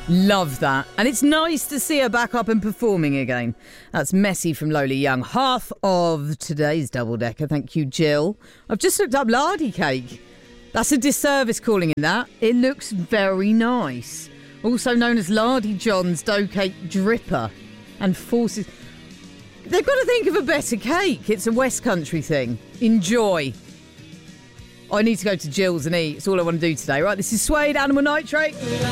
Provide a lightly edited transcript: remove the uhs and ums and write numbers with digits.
Love that. And it's nice to see her back up and performing again. That's Messy from Lola Young. Half of today's double decker. Thank you, Jill. I've just looked up lardy cake. That's a disservice calling it that. It looks very nice. Also known as Lardy John's dough cake dripper. And forces... They've got to think of a better cake. It's a West Country thing. Enjoy. I need to go to Jill's and eat. It's all I want to do today. Right, this is Suede, Animal Nitrate.